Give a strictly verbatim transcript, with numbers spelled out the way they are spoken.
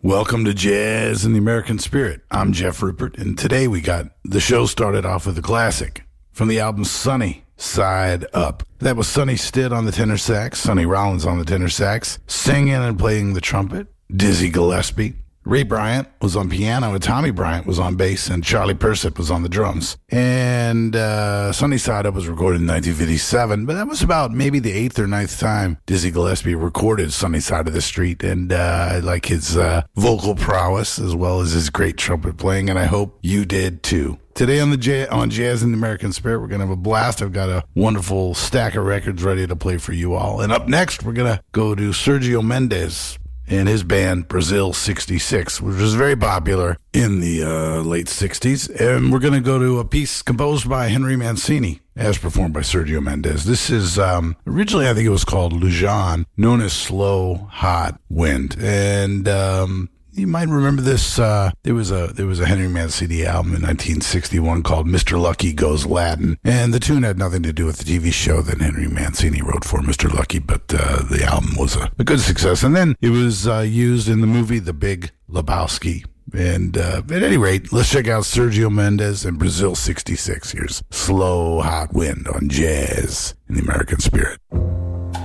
Welcome to Jazz in the American Spirit. I'm Jeff Rupert, and today we got the show started off with a classic from the album Sunny Side Up. That was Sonny Stitt on the tenor sax, Sonny Rollins on the tenor sax, singing and playing the trumpet, Dizzy Gillespie. Ray Bryant was on piano, and Tommy Bryant was on bass, and Charlie Persip was on the drums. And uh, Sunny Side Up was recorded in nineteen fifty-seven, but that was about maybe the eighth or ninth time Dizzy Gillespie recorded Sunny Side of the Street. And uh, I like his uh, vocal prowess as well as his great trumpet playing, and I hope you did too. Today on the J- on Jazz in the American Spirit, we're going to have a blast. I've got a wonderful stack of records ready to play for you all. And up next, we're going to go to Sergio Mendes and his band Brazil sixty-six, which was very popular in the uh, late sixties. And we're going to go to a piece composed by Henry Mancini, as performed by Sergio Mendes. This is, um, originally I think it was called Lujan, known as Slow Hot Wind. And um, you might remember this, uh, there was a there was a Henry Mancini album in nineteen sixty-one called Mister Lucky Goes Latin. And the tune had nothing to do with the T V show that Henry Mancini wrote for Mister Lucky, but uh, the album was a, a good success. And then it was uh, used in the movie The Big Lebowski. And uh, at any rate, let's check out Sergio Mendes and Brazil sixty-six. Here's Slow Hot Wind on Jazz in the American Spirit.